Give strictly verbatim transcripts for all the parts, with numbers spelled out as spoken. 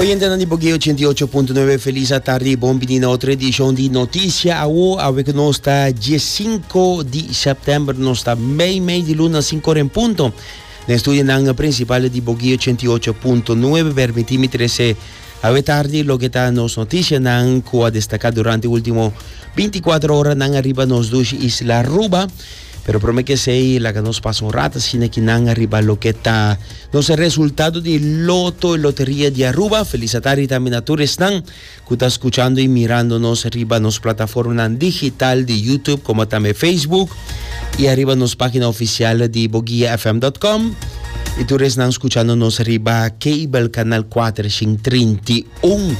Oyente di Bogey ottanta e otto punto nove, feliz tarde, buonvenino a outra edição de Notícia A U. A ver que nós está dia cinco de setembro, nós está meio meio de luna, cinco horas em ponto. Na estúdio na principal de Bogey ottanta e otto punto nove, permitimi trece a ver tarde, lo que está nos notícias, na que a destacar durante o último veintiquattro horas, na arriba nos dos Isla Ruba. Pero promete que sei la que nos pasa un rato, sino que nan arriba lo que está, nos el resultado de loto y lotería de Aruba. Feliz tarde también a todos están que está escuchando y mirándonos arriba nos plataforma digital de YouTube como también Facebook y arriba nos página oficial de boguia f m punto com y todos están escuchándonos arriba cable canal cuatro treinta y uno.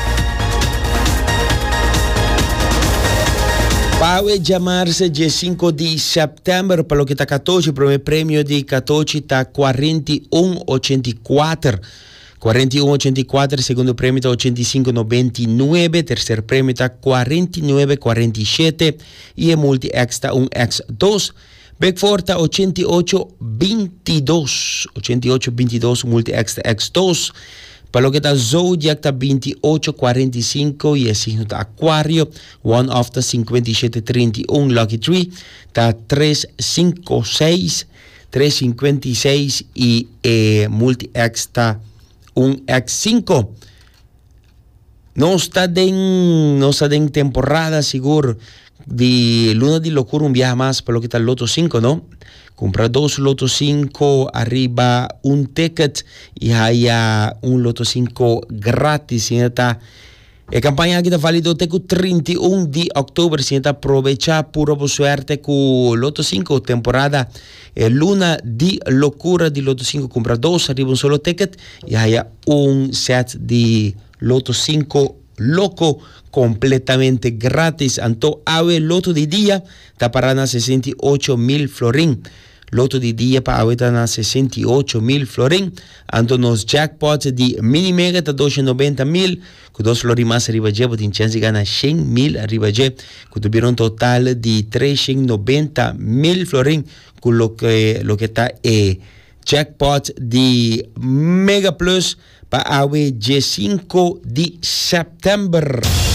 Para llamarse dia cinco de setembro, para lo que está catorze, el primer premio de catorze está cuarenta y uno ochenta y cuatro. cuarenta y uno ochenta y cuatro, segundo premio está ochenta y cinco noventa y nueve, tercer premio está cuarenta y nueve cuarenta y siete y el multi extra un X dos. Beckford está ochenta y ocho veintidós, ochenta y ocho veintidós, multi extra X dos. Para lo que está Zodiac está veintiocho cuarenta y cinco y el signo está Acuario. One of the cincuenta y siete treinta y uno. Lucky Tree está trescientos cincuenta y seis, trescientos cincuenta y seis y eh, Multi X está un X cinco. No está en, no está en temporada seguro de Luna de Locura, un viaje más para lo que está el Loto cinco, ¿no? Compra dos Loto cinco, arriba un ticket y hay un Loto cinco gratis. Si está la campaña que está válido hasta el treinta y uno de octubre. Si está aprovecha pura suerte con Loto cinco, temporada eh, Luna de Locura de Loto cinco. Compra dos, arriba un solo ticket y hay un set de Loto cinco loco completamente gratis. Anto ave Loto de día está para sesenta y ocho mil florín. Loto de día para ave sesenta y ocho mil florín. Anto nos jackpots de mini mega está doscientos noventa mil. Con dos florín más arriba ya, tiene chance de ganar cien mil arriba ya. Que tuvieron un total de trescientos noventa mil florín. Con lo que, lo que está eh, jackpot de Mega Plus para ave cinco de septiembre.